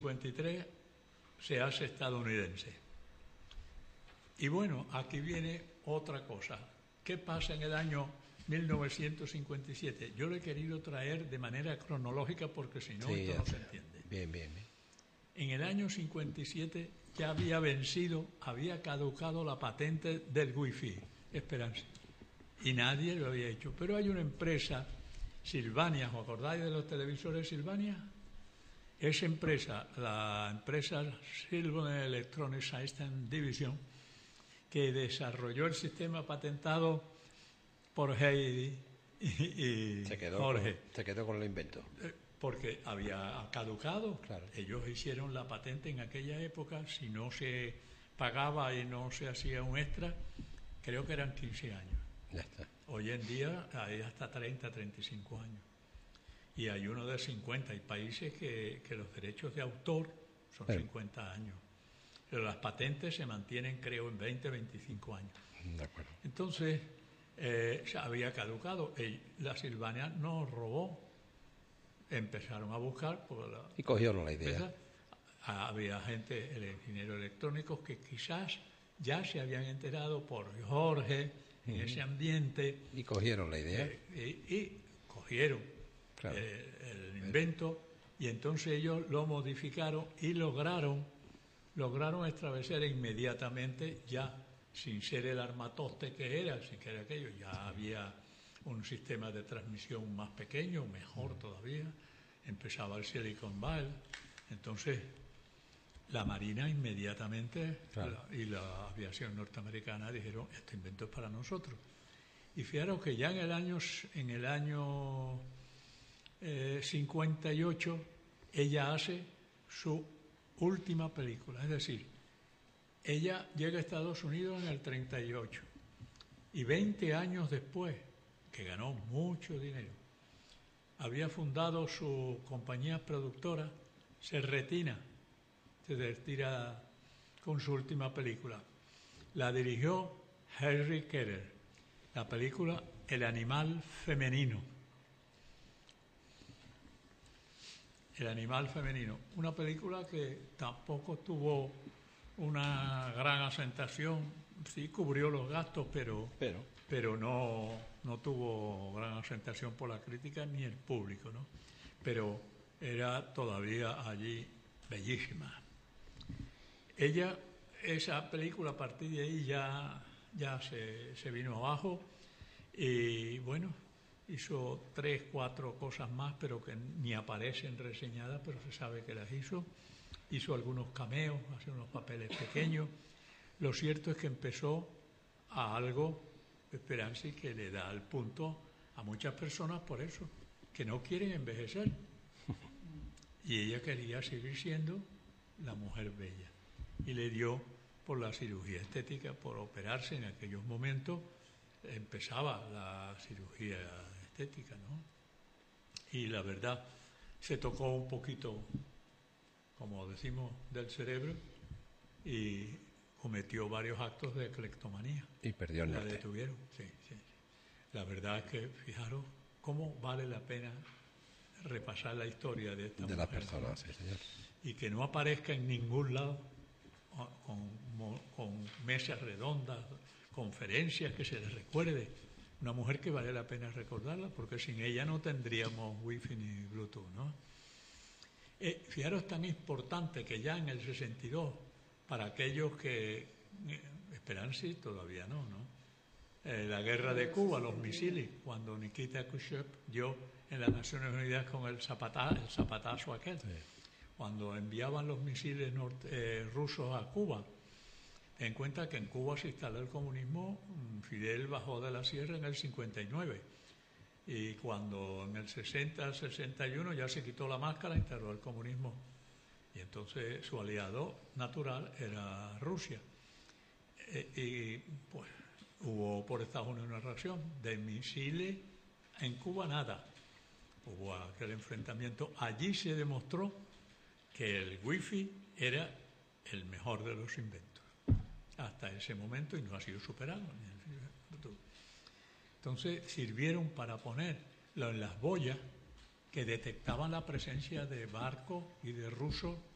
1953 se hace estadounidense. Y bueno, aquí viene otra cosa. ¿Qué pasa en el año 1957? Yo lo he querido traer de manera cronológica porque si no, esto no se entiende. Bien. En el año 57 ya había vencido, había caducado la patente del Wi-Fi, Esperanza. Y nadie lo había hecho. Pero hay una empresa, Sylvania, ¿os acordáis de los televisores Sylvania? Esa empresa, la empresa Sylvania Electronic System Division, que desarrolló el sistema patentado por Heidi y Jorge. Se quedó con el invento. Porque había caducado. Claro. Ellos hicieron la patente en aquella época, si no se pagaba y no se hacía un extra, creo que eran 15 años. Ya está. Hoy en día hay hasta 30, 35 años. Y hay uno de 50. Hay países que los derechos de autor son 50 años. Pero las patentes se mantienen, creo, en 20, 25 años. De acuerdo. Entonces, ya había caducado. La Sylvania nos robó. Empezaron a buscar. Y cogieron la idea. Había gente, el ingeniero electrónico, que quizás ya se habían enterado por Jorge en ese ambiente. Y cogieron la idea. Y cogieron. Claro. El invento, y entonces ellos lo modificaron y lograron establecer inmediatamente, ya sin ser el armatoste que era, sin que era aquello, ya había un sistema de transmisión más pequeño, mejor todavía, empezaba el Silicon Valley. Entonces la Marina inmediatamente, claro, y la aviación norteamericana dijeron, este invento es para nosotros. Y fijaros que ya en el año 58 ella hace su última película, es decir, ella llega a Estados Unidos en el 38 y 20 años después, que ganó mucho dinero, había fundado su compañía productora, se retira con su última película. La dirigió Henry Keller, la película El animal femenino. El animal femenino, una película que tampoco tuvo una gran asentación, sí cubrió los gastos, pero no tuvo gran asentación por la crítica ni el público, ¿no? Pero era todavía allí bellísima. Esa película a partir de ahí ya se vino abajo y bueno, hizo 3, 4 cosas más, pero que ni aparecen reseñadas, pero se sabe que las hizo. Hizo algunos cameos, hace unos papeles pequeños. Lo cierto es que empezó a algo, Esperanza, que le da el punto a muchas personas por eso, que no quieren envejecer. Y ella quería seguir siendo la mujer bella. Y le dio por la cirugía estética, por operarse en aquellos momentos. Empezaba la cirugía estética, ¿no? Y la verdad, se tocó un poquito, como decimos, del cerebro y cometió varios actos de cleptomanía. Y perdió el norte. La detuvieron, sí. La verdad es que, fijaros, cómo vale la pena repasar la historia de esta mujer. De las personas, sí, señor. Y que no aparezca en ningún lado con mesas redondas, conferencias, que se les recuerde. Una mujer que vale la pena recordarla, porque sin ella no tendríamos Wi-Fi ni Bluetooth, ¿no? Fijaros, tan importante que ya en el 62, para aquellos que Esperanza todavía no. La guerra de Cuba, los misiles, cuando Nikita Khrushchev dio en las Naciones Unidas con el zapatazo aquel, sí. Cuando enviaban los misiles rusos a Cuba. Ten en cuenta que en Cuba se instaló el comunismo, Fidel bajó de la sierra en el 59 y cuando en el 60 al 61 ya se quitó la máscara, instaló el comunismo y entonces su aliado natural era Rusia. Y pues hubo por Estados Unidos una reacción de misiles, en Cuba nada, hubo aquel enfrentamiento. Allí se demostró que el Wi-Fi era el mejor de los inventos hasta ese momento y no ha sido superado. Entonces sirvieron para ponerlo en las boyas que detectaban la presencia de barcos y de rusos